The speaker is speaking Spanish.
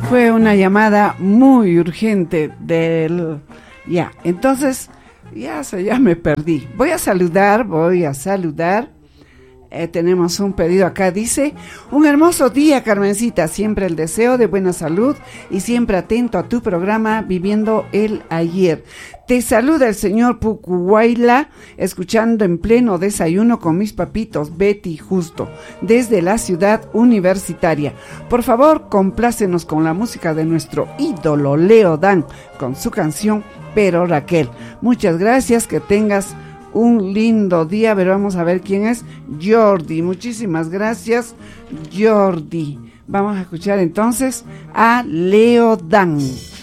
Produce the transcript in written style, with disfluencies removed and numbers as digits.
Fue una llamada muy urgente del... Ya, entonces, ya me perdí. Voy a saludar. Tenemos un pedido acá, dice: un hermoso día, Carmencita, siempre el deseo de buena salud y siempre atento a tu programa Viviendo el Ayer. Te saluda el señor Pucuhuayla, escuchando en pleno desayuno con mis papitos Betty y Justo, desde la ciudad universitaria. Por favor, complácenos con la música de nuestro ídolo Leo Dan, con su canción Pero Raquel. Muchas gracias, que tengas un lindo día. Pero vamos a ver quién es. Jordi, muchísimas gracias, Jordi. Vamos a escuchar entonces a Leo Dan.